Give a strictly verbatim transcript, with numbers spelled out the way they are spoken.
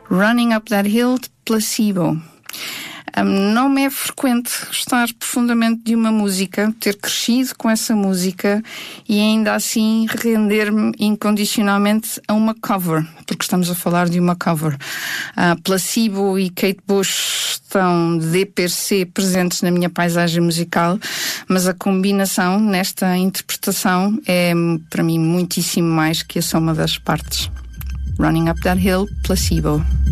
Running Up That Hill, de Placebo. Um, não me é frequente gostar profundamente de uma música, ter crescido com essa música e ainda assim render-me incondicionalmente a uma cover, porque estamos a falar de uma cover. Uh, Placebo e Kate Bush estão de per se presentes na minha paisagem musical, mas a combinação nesta interpretação é para mim muitíssimo mais que a soma das partes. Running Up That Hill, Placebo.